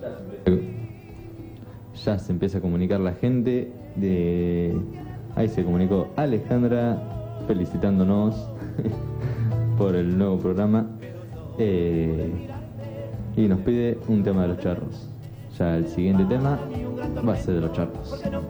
Ya se empieza a comunicar la gente. Ahí se comunicó Alejandra felicitándonos por el nuevo programa. Y nos pide un tema de los charros. Ya el siguiente tema va a ser de los charros.